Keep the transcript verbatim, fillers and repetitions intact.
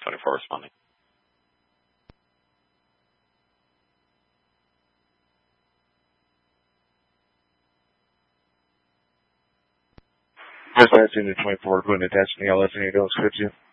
twenty-four responding. Dispatch unit twenty-four, going to attach the L S, and you don't script you.